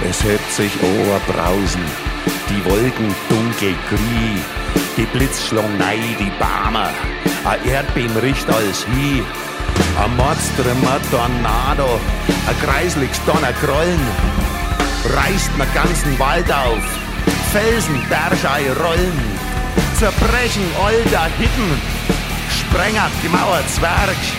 Es hebt sich Oberbrausen, die Wolken dunkel grün, die Blitz schlung nei die Bäume, a Erdbeben riecht alles hin, a Mordströmer Tornado, a kreisliges Donnergrollen, reißt ne ganzen Wald auf, Felsen, Bergei rollen, zerbrechen all der Hütten, sprengert gemauert Zwerg,